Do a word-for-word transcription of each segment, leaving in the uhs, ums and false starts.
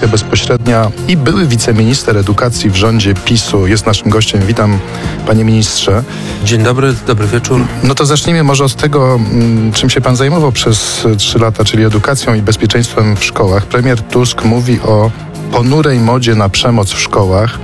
komunikacja bezpośrednia i były wiceminister edukacji w rządzie PiSu jest naszym gościem. Witam, panie ministrze. Dzień dobry, dobry wieczór. No to zacznijmy może od tego, czym się pan zajmował przez trzy lata, czyli edukacją i bezpieczeństwem w szkołach. Premier Tusk mówi o ponurej modzie na przemoc w szkołach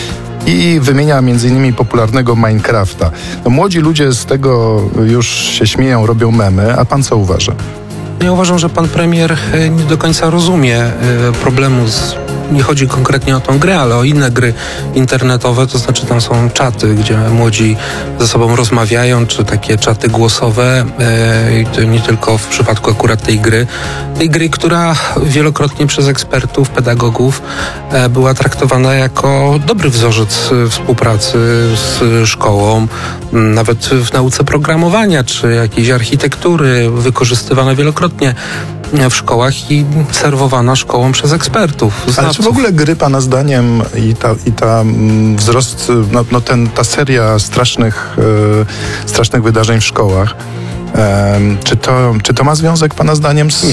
i wymienia między innymi popularnego Minecrafta. No, młodzi ludzie z tego już się śmieją, robią memy, a pan co uważa? Ja uważam, że pan premier nie do końca rozumie problemu z... Nie chodzi konkretnie o tą grę, ale o inne gry internetowe, to znaczy tam są czaty, gdzie młodzi ze sobą rozmawiają, czy takie czaty głosowe i to nie tylko w przypadku akurat tej gry. Tej gry, która wielokrotnie przez ekspertów, pedagogów była traktowana jako dobry wzorzec współpracy z szkołą, nawet w nauce programowania, czy jakiejś architektury, wykorzystywana wielokrotnie w szkołach i serwowana szkołą przez ekspertów. Znawców. Ale czy w ogóle gry pana zdaniem i ta, i ta mm, wzrost, no, no ten, ta seria strasznych, e, strasznych wydarzeń w szkołach, e, czy, to, czy to ma związek pana zdaniem z... Nie.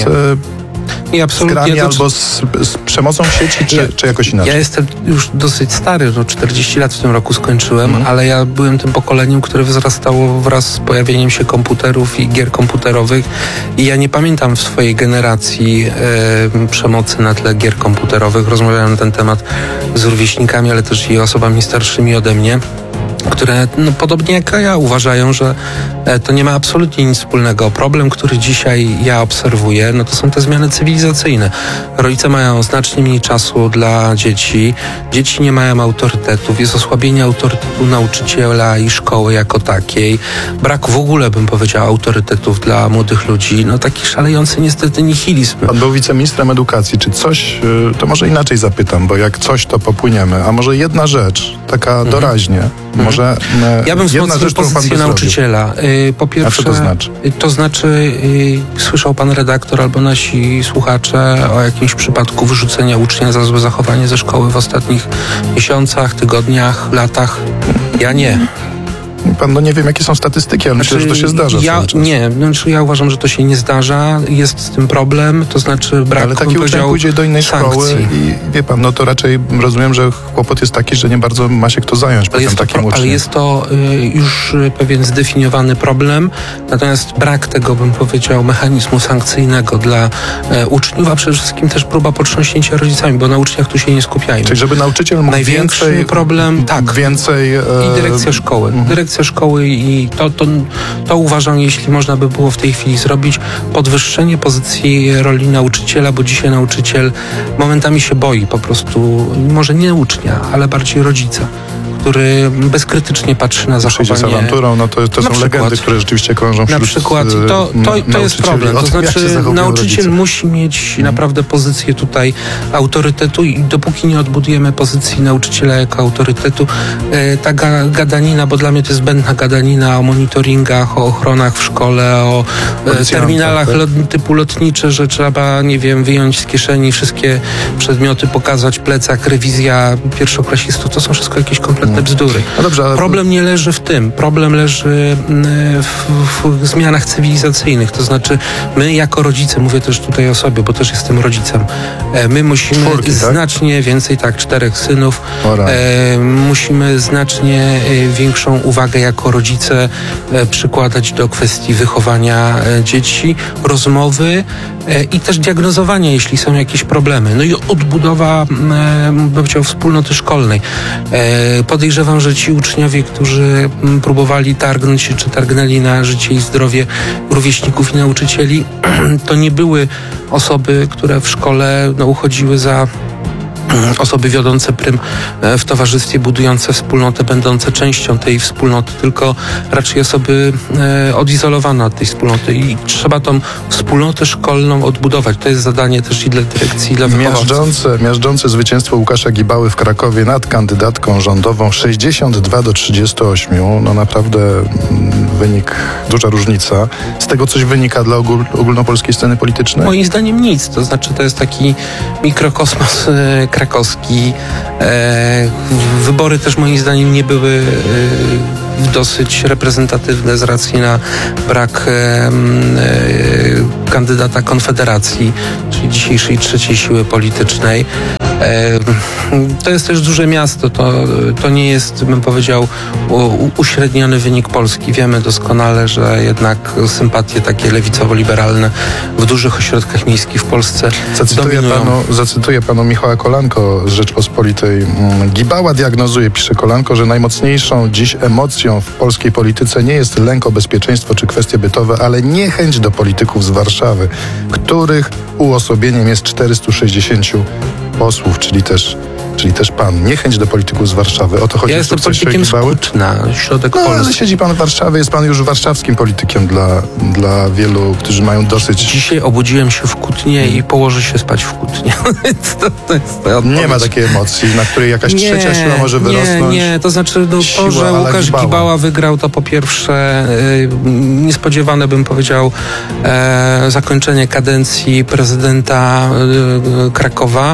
I absolutnie z grami to, albo z, z przemocą w sieci, czy, ja, czy jakoś inaczej? Ja jestem już dosyć stary, no czterdzieści lat w tym roku skończyłem, mm. ale ja byłem tym pokoleniem, które wzrastało wraz z pojawieniem się komputerów i gier komputerowych i ja nie pamiętam w swojej generacji e, przemocy na tle gier komputerowych. Rozmawiałem na ten temat z rówieśnikami, ale też i osobami starszymi ode mnie, które no, podobnie jak ja uważają, że e, to nie ma absolutnie nic wspólnego. Problem, który dzisiaj ja obserwuję, no to są te zmiany cywilizacyjne. Rodzice mają znacznie mniej czasu dla dzieci, dzieci nie mają autorytetów, jest osłabienie autorytetu nauczyciela i szkoły jako takiej, brak w ogóle, bym powiedział, autorytetów dla młodych ludzi, no taki szalejący niestety nihilizm. Pan był wiceministrem edukacji, czy coś, to może inaczej zapytam, bo jak coś, to popłyniemy, a może jedna rzecz, taka mhm. doraźnie, może ja bym wzmocnił pozycję nauczyciela. Po pierwsze, a co to znaczy? To znaczy, słyszał pan redaktor albo nasi słuchacze o jakimś przypadku wyrzucenia ucznia za złe zachowanie ze szkoły w ostatnich miesiącach, tygodniach, latach? Ja nie. Pan, no nie wiem, jakie są statystyki, ale znaczy, myślę, że to się zdarza. Ja, nie, znaczy ja uważam, że to się nie zdarza. Jest z tym problem, to znaczy brak, ale taki uczeń pójdzie do innej sankcji. Szkoły i wie pan, no to raczej rozumiem, że kłopot jest taki, że nie bardzo ma się kto zająć potem takim uczniem. Ale jest to y, już pewien zdefiniowany problem, natomiast brak tego, bym powiedział, mechanizmu sankcyjnego dla y, uczniów, a przede wszystkim też próba potrząśnięcia rodzicami, bo na uczniach tu się nie skupiajmy. Czyli żeby nauczyciel mógł Największy więcej, problem, tak, więcej... E... I dyrekcja szkoły. Mhm. Dyrekcja szkoły i to, to, to uważam, jeśli można by było w tej chwili zrobić, podwyższenie pozycji roli nauczyciela, bo dzisiaj nauczyciel momentami się boi po prostu, może nie ucznia, ale bardziej rodzica, który bezkrytycznie patrzy na zachowanie. Przyjdzie z awanturą, no to, to są przykład, legendy, które rzeczywiście krążą wśród Na przykład, to, to, to jest problem. To znaczy, nauczyciel rodzice. musi mieć hmm. naprawdę pozycję tutaj autorytetu i dopóki nie odbudujemy pozycji nauczyciela jako autorytetu, e, ta ga, gadanina, bo dla mnie to jest zbędna gadanina o monitoringach, o ochronach w szkole, o e, terminalach tak? lot, typu lotnicze, że trzeba, nie wiem, wyjąć z kieszeni wszystkie przedmioty, pokazać plecak, rewizja pierwszoklasistów, to są wszystko jakieś kompletne bzdury. No dobrze, ale... Problem nie leży w tym. Problem leży w, w zmianach cywilizacyjnych. To znaczy my jako rodzice, mówię też tutaj o sobie, bo też jestem rodzicem, my musimy Czwórki, znacznie tak? więcej, tak, czterech synów, e, musimy znacznie większą uwagę jako rodzice e, przykładać do kwestii wychowania e, dzieci, rozmowy e, i też diagnozowania, jeśli są jakieś problemy. No i odbudowa, e, bym powiedział, wspólnoty szkolnej. E, Podejrzewam, że ci uczniowie, którzy próbowali targnąć się, czy targnęli na życie i zdrowie rówieśników i nauczycieli, to nie były osoby, które w szkole no, uchodziły za osoby wiodące prym w towarzystwie, budujące wspólnotę, będące częścią tej wspólnoty, tylko raczej osoby e, odizolowane od tej wspólnoty i trzeba tą wspólnotę szkolną odbudować. To jest zadanie też i dla dyrekcji, i dla wychowawców. Miażdżące, miażdżące zwycięstwo Łukasza Gibały w Krakowie nad kandydatką rządową sześćdziesiąt dwa do trzydziestu ośmiu. No naprawdę wynik, duża różnica. Z tego coś wynika dla ogól, ogólnopolskiej sceny politycznej? Moim zdaniem nic. To znaczy to jest taki mikrokosmos e, krakowski. E, wybory też moim zdaniem nie były e, dosyć reprezentatywne z racji na brak e, e, kandydata Konfederacji, czyli dzisiejszej trzeciej siły politycznej. To jest też duże miasto, to, to nie jest, bym powiedział, uśredniony wynik Polski. Wiemy doskonale, że jednak sympatie takie lewicowo-liberalne w dużych ośrodkach miejskich w Polsce zacytuję panu, zacytuję panu Michała Kolanko z Rzeczpospolitej. Gibała diagnozuje, pisze Kolanko, że najmocniejszą dziś emocją w polskiej polityce nie jest lęk o bezpieczeństwo czy kwestie bytowe, ale niechęć do polityków z Warszawy, których uosobieniem jest czterystu sześćdziesięciu posłów, czyli też, czyli też pan. Niechęć do polityków z Warszawy. O to chodzi. Ja jestem politykiem z Kutna, środek no, Polski. Ale siedzi pan w Warszawie, jest pan już warszawskim politykiem dla, dla wielu, którzy mają dosyć... Dzisiaj obudziłem się w Kutnie i położę się spać w Kutnie. to, to jest to nie ma takiej emocji, na której jakaś nie, trzecia siła może wyrosnąć. Nie, nie, to znaczy no, to, że Łukasz Gibała. Gibała wygrał, to po pierwsze yy, niespodziewane, bym powiedział, e, zakończenie kadencji prezydenta yy, Krakowa.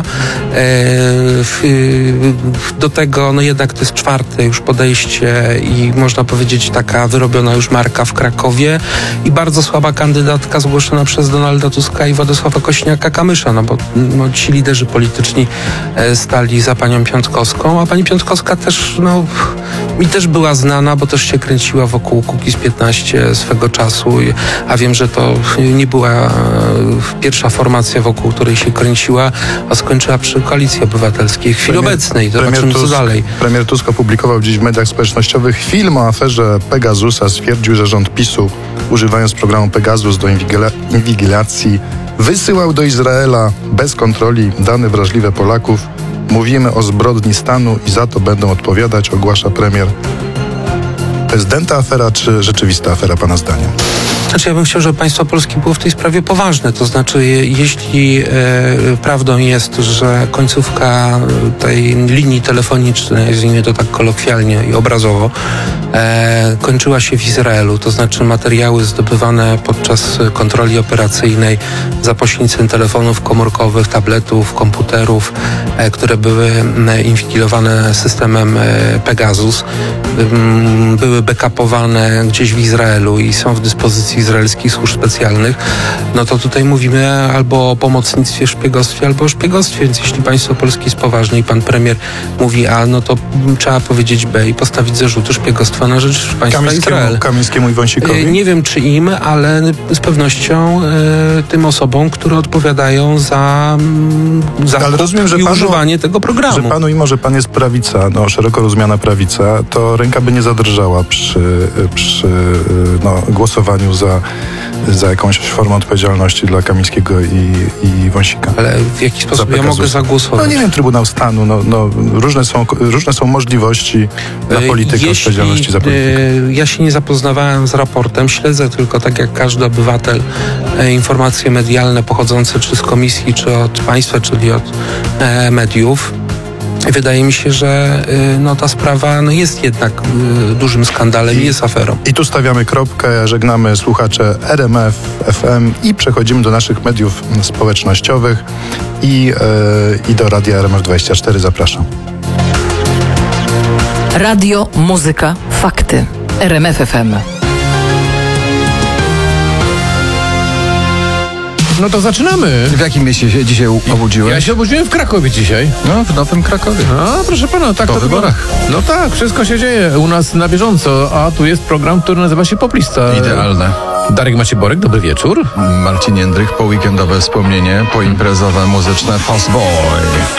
Yy, Do tego, no jednak to jest czwarte już podejście i można powiedzieć taka wyrobiona już marka w Krakowie i bardzo słaba kandydatka zgłoszona przez Donalda Tuska i Władysława Kośniaka-Kamysza, no bo no, ci liderzy polityczni stali za panią Piątkowską, a pani Piątkowska też, no, mi też była znana, bo też się kręciła wokół Kukiz piętnaście swego czasu, a wiem, że to nie była pierwsza formacja, wokół której się kręciła, a skończyła przy Koalicji Obywatelskiej. W chwili premier, obecnej, zobaczymy co dalej. Premier Tusk opublikował dziś w mediach społecznościowych film o aferze Pegasusa. Stwierdził, że rząd PiSu, używając programu Pegasus do inwigila- inwigilacji, wysyłał do Izraela bez kontroli dane wrażliwe Polaków. Mówimy o zbrodni stanu i za to będą odpowiadać, ogłasza premier. To jest dęta afera, czy rzeczywista afera, pana zdaniem? Znaczy, ja bym chciał, żeby państwo polskie było w tej sprawie poważne. To znaczy, jeśli e, prawdą jest, że końcówka tej linii telefonicznej, nazwijmy to tak kolokwialnie i obrazowo, e, kończyła się w Izraelu, to znaczy materiały zdobywane podczas kontroli operacyjnej za pośrednictwem telefonów komórkowych, tabletów, komputerów, e, które były e, inwigilowane systemem e, Pegasus, e, były backupowane gdzieś w Izraelu i są w dyspozycji izraelskich służb specjalnych, no to tutaj mówimy albo o pomocnictwie, szpiegostwie, albo o szpiegostwie, więc jeśli państwo polskie jest poważne i pan premier mówi A, no to trzeba powiedzieć B i postawić zarzuty szpiegostwa na rzecz państwa Kamińskiemu, Izrael. Kamińskiemu i Wąsikowi? Nie wiem, czy im, ale z pewnością e, tym osobom, które odpowiadają za, za ale rozumiem, że i panu, używanie tego programu. Że panu, mimo że pan jest prawica, no szeroko rozumiana prawica, to ręka by nie zadrżała przy, przy no, głosowaniu za, za jakąś formą odpowiedzialności dla Kamińskiego i, i Wąsika. Ale w jaki sposób ja mogę zagłosować? No nie wiem, Trybunał Stanu, no, no, różne, są, różne są możliwości dla polityka, Jeśli, odpowiedzialności za politykę. Ja się nie zapoznawałem z raportem, śledzę tylko tak jak każdy obywatel informacje medialne pochodzące czy z komisji, czy od państwa, czyli od e, mediów. Wydaje mi się, że no, ta sprawa no, jest jednak y, dużym skandalem i jest aferą. I tu stawiamy kropkę, żegnamy słuchacze R M F F M i przechodzimy do naszych mediów społecznościowych i, yy, i do Radia R M F dwadzieścia cztery. Zapraszam. Radio, muzyka, fakty. R M F F M. No to zaczynamy. W jakim mieście się dzisiaj obudziłeś? Ja się obudziłem w Krakowie dzisiaj. No, w Nowym Krakowie. No, proszę pana, tak po to wyborach. No tak, wszystko się dzieje u nas na bieżąco, a tu jest program, który nazywa się Poplista. Idealne. Darek Macieborek, dobry wieczór. Marcin Jędrych, po weekendowe wspomnienie, poimprezowe muzyczne Fast Boy.